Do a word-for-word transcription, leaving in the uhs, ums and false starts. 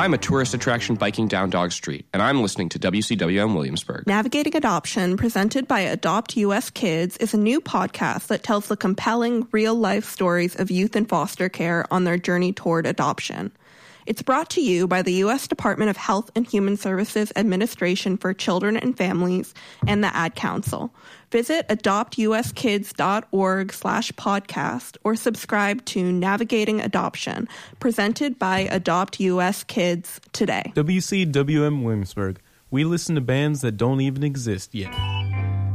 I'm a tourist attraction biking down Dog Street, and I'm listening to W C W M Williamsburg. Navigating Adoption, presented by Adopt U S Kids, is a new podcast that tells the compelling, real-life stories of youth in foster care on their journey toward adoption. It's brought to you by the U S Department of Health and Human Services Administration for Children and Families and the Ad Council. Visit adoptuskids.org slash podcast or subscribe to Navigating Adoption, presented by Adopt U S Kids today. W C W M Williamsburg. We listen to bands that don't even exist yet.